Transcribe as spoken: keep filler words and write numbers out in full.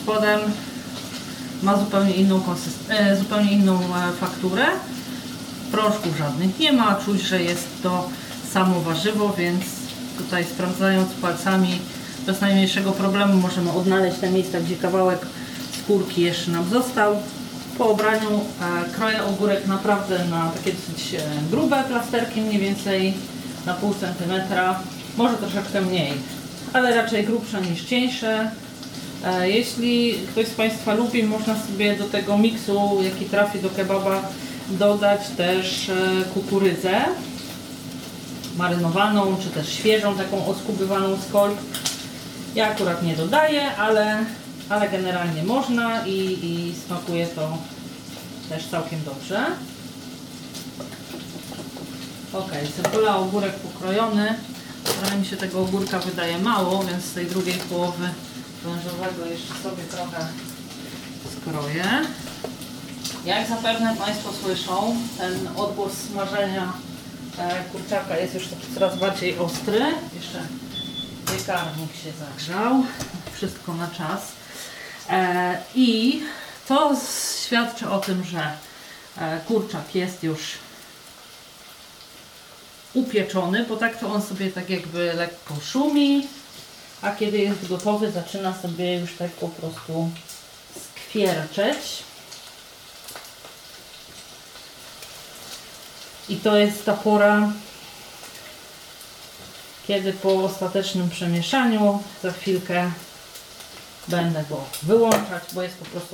spodem ma zupełnie inną, e, zupełnie inną e, fakturę. Proszków żadnych nie ma, czuć, że jest to samo warzywo, więc tutaj sprawdzając palcami bez najmniejszego problemu możemy odnaleźć te miejsca, gdzie kawałek skórki jeszcze nam został. Po obraniu e, kroję ogórek naprawdę na takie dosyć e, grube plasterki, mniej więcej na pół centymetra, może troszeczkę mniej, ale raczej grubsze niż cieńsze. E, jeśli ktoś z Państwa lubi, można sobie do tego miksu, jaki trafi do kebaba, dodać też e, kukurydzę marynowaną, czy też świeżą, taką oskubywaną z kolb. Ja akurat nie dodaję, ale, ale generalnie można i, i smakuje to też całkiem dobrze. Ok, cebula, ogórek pokrojony. Trochę mi się tego ogórka wydaje mało, więc z tej drugiej połowy wężowego jeszcze sobie trochę skroję. Jak zapewne Państwo słyszą, ten odgłos smażenia kurczaka jest już taki coraz bardziej ostry. Jeszcze piekarnik się zagrzał. Wszystko na czas. E, I to świadczy o tym, że e, kurczak jest już upieczony, bo tak to on sobie tak jakby lekko szumi, a kiedy jest gotowy, zaczyna sobie już tak po prostu skwierczeć. I to jest ta pora, kiedy po ostatecznym przemieszaniu za chwilkę będę go wyłączać, bo jest po prostu